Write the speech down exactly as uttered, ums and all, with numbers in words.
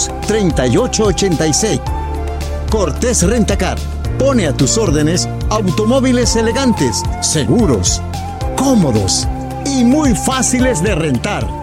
dos, treinta y ocho ochenta y seis. Cortés Rentacar pone a tus órdenes automóviles elegantes, seguros, cómodos y muy fáciles de rentar.